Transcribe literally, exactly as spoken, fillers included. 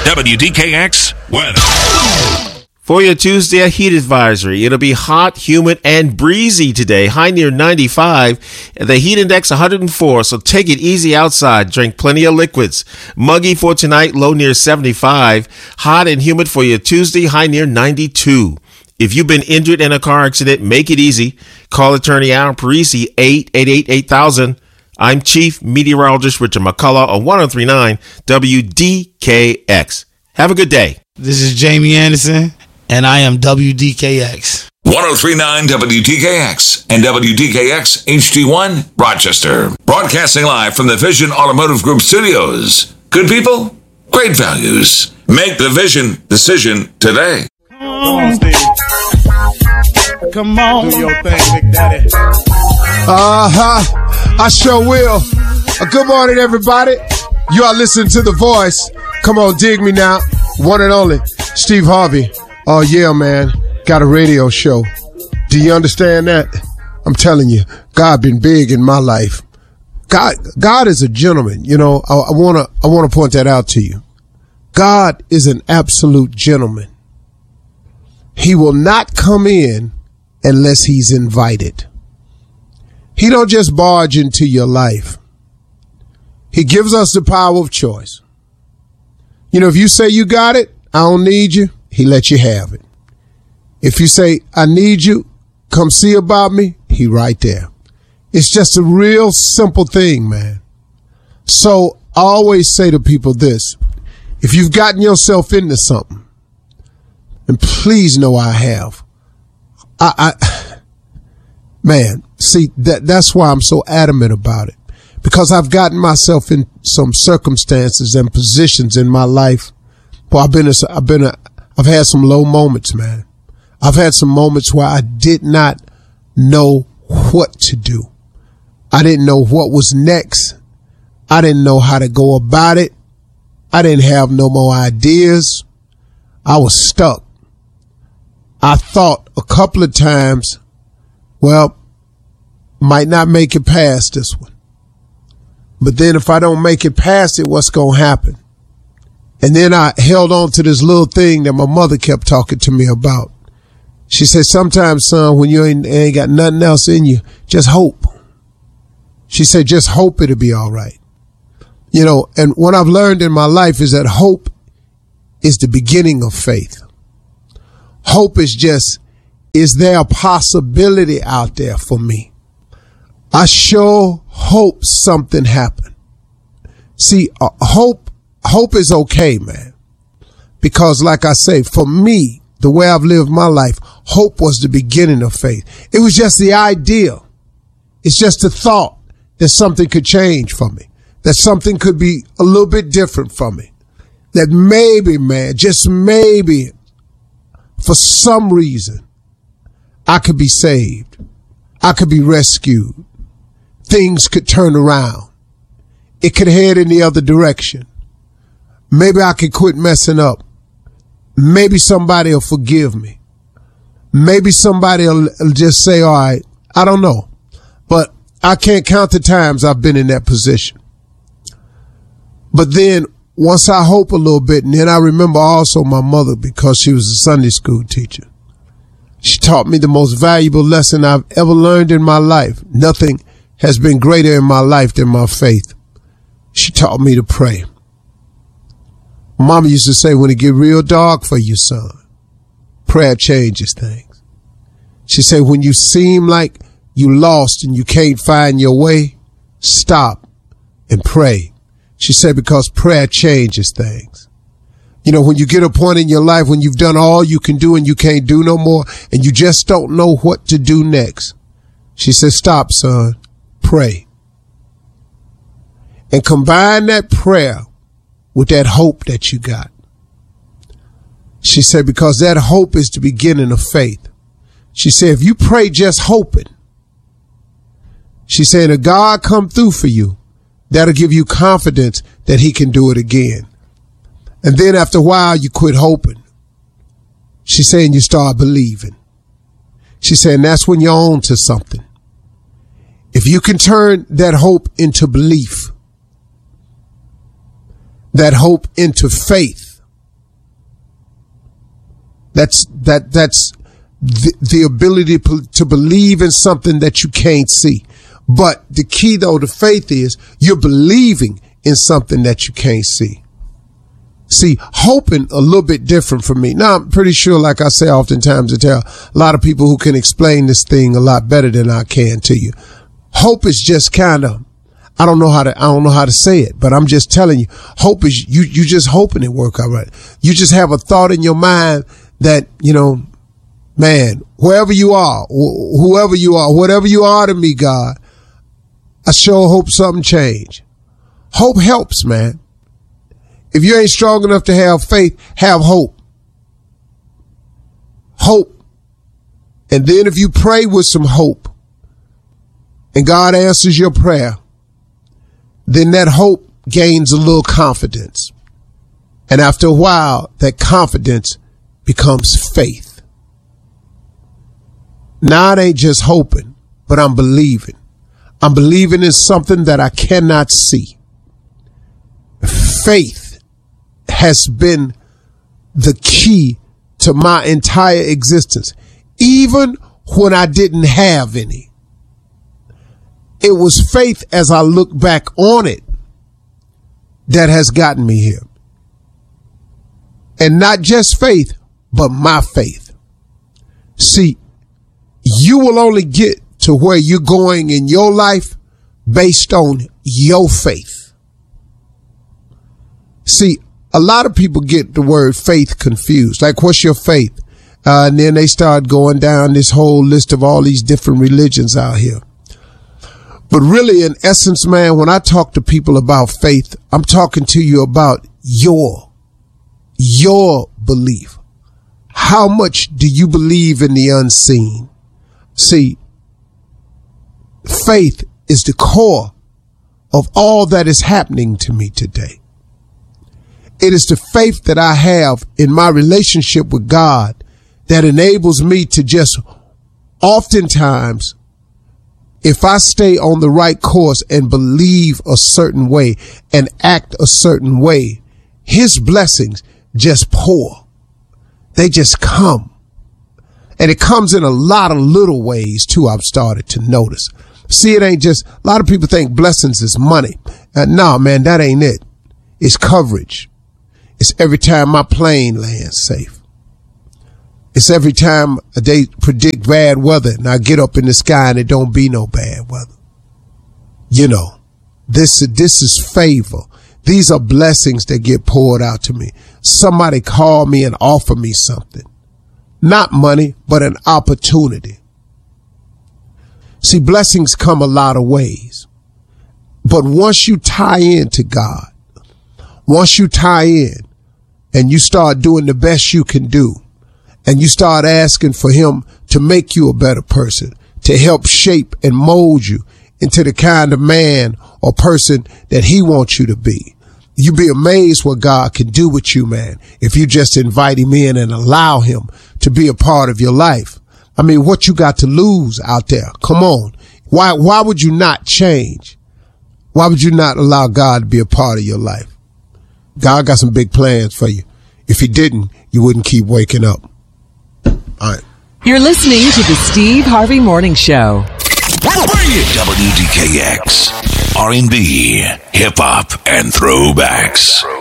W D K X weather. For your Tuesday, a heat advisory. It'll be hot, humid, and breezy today. High near ninety-five. The heat index one hundred four, so take it easy outside. Drink plenty of liquids. Muggy for tonight, low near seventy-five. Hot and humid for your Tuesday, high near ninety-two. If you've been injured in a car accident, make it easy. Call attorney Al Parisi, eight eight eight, eight thousand. I'm Chief Meteorologist Richard McCullough on one oh three point nine W D K X. Have a good day. This is Jamie Anderson, and I am W D K X. one oh three point nine W D K X and W D K X H D one Rochester. Broadcasting live from the Vision Automotive Group studios. Good people, great values. Make the Vision decision today. Come on, Steve. Come on. Do your thing, Big Daddy. Uh-huh. I sure will. Uh, good morning, everybody. You are listening to The Voice. Come on, dig me now. One and only, Steve Harvey. Oh, yeah, man. Got a radio show. Do you understand that? I'm telling you, God been big in my life. God, God is a gentleman. You know, I, I want to, I want to point that out to you. God is an absolute gentleman. He will not come in unless he's invited. He don't just barge into your life. He gives us the power of choice. You know, if you say you got it, I don't need you, he lets you have it. If you say, I need you, come see about me, he right there. It's just a real simple thing, man. So I always say to people this, if you've gotten yourself into something, and please know I have, I, I man, see, that that's why I'm so adamant about it. Because I've gotten myself in some circumstances and positions in my life. Well, I've been, a, I've been, a, I've had some low moments, man. I've had some moments where I did not know what to do. I didn't know what was next. I didn't know how to go about it. I didn't have no more ideas. I was stuck. I thought a couple of times, well, might not make it past this one. But then if I don't make it past it, what's going to happen? And then I held on to this little thing that my mother kept talking to me about. She said, sometimes, son, when you ain't, ain't got nothing else in you, just hope. She said, just hope it'll be all right. You know, and what I've learned in my life is that hope is the beginning of faith. Hope is just, is there a possibility out there for me? I sure hope something happened. See, uh, hope, hope is okay, man. Because like I say, for me, the way I've lived my life, hope was the beginning of faith. It was just the idea. It's just the thought that something could change for me, that something could be a little bit different for me, that maybe, man, just maybe, for some reason, I could be saved. I could be rescued. Things could turn around. It could head in the other direction. Maybe I could quit messing up. Maybe somebody will forgive me. Maybe somebody will just say, all right, I don't know. But I can't count the times I've been in that position. But then once I hope a little bit, and then I remember also my mother, because she was a Sunday school teacher. She taught me the most valuable lesson I've ever learned in my life. Nothing has been greater in my life than my faith. She taught me to pray. Mama used to say, when it get real dark for you, son, prayer changes things. She said, when you seem like you lost and you can't find your way, stop and pray. She said, because prayer changes things. You know, when you get a point in your life when you've done all you can do and you can't do no more and you just don't know what to do next. She said, stop, son, pray. And combine that prayer with that hope that you got. She said, because that hope is the beginning of faith. She said, if you pray just hoping, she said, if God come through for you, that'll give you confidence that he can do it again. And then after a while, you quit hoping. She's saying you start believing. She's saying that's when you're on to something. If you can turn that hope into belief, that hope into faith, That's, that, that's the, the ability to, to believe in something that you can't see. But the key though to faith is you're believing in something that you can't see. See, hoping a little bit different for me. Now, I'm pretty sure, like I say oftentimes, I tell a lot of people who can explain this thing a lot better than I can to you. Hope is just kind of, I don't know how to, I don't know how to say it, but I'm just telling you, hope is you, you just hoping it work out right. You just have a thought in your mind that, you know, man, wherever you are, wh- whoever you are, whatever you are to me, God, I sure hope something change. Hope helps, man. If you ain't strong enough to have faith, have hope. Hope. And then if you pray with some hope and God answers your prayer, then that hope gains a little confidence. And after a while, that confidence becomes faith. Now it ain't just hoping, but I'm believing. I'm believing in something that I cannot see. Faith has been the key to my entire existence, even when I didn't have any. It was faith as I look back on it that has gotten me here. And not just faith, but my faith. See, you will only get to where you're going in your life based on your faith. See, a lot of people get the word faith confused. Like, what's your faith? Uh, and then they start going down this whole list of all these different religions out here. But really, in essence, man, when I talk to people about faith, I'm talking to you about your, your belief. How much do you believe in the unseen? See, faith is the core of all that is happening to me today. It is the faith that I have in my relationship with God that enables me to just oftentimes, if I stay on the right course and believe a certain way and act a certain way, his blessings just pour. They just come. And it comes in a lot of little ways too, I've started to notice. See, it ain't just, a lot of people think blessings is money. Uh, no, man, that ain't it. It's coverage. It's every time my plane lands safe. It's every time they predict bad weather and I get up in the sky and it don't be no bad weather. You know, this, this is favor. These are blessings that get poured out to me. Somebody call me and offer me something. Not money, but an opportunity. See, blessings come a lot of ways. But once you tie in to God, once you tie in and you start doing the best you can do, and you start asking for him to make you a better person, to help shape and mold you into the kind of man or person that he wants you to be, you'd be amazed what God can do with you, man, if you just invite him in and allow him to be a part of your life. I mean, what you got to lose out there? Come on. Why, why would you not change? Why would you not allow God to be a part of your life? God got some big plans for you. If he didn't, you wouldn't keep waking up. All right. You're listening to the Steve Harvey Morning Show. W D K X, R and B, hip hop, and throwbacks.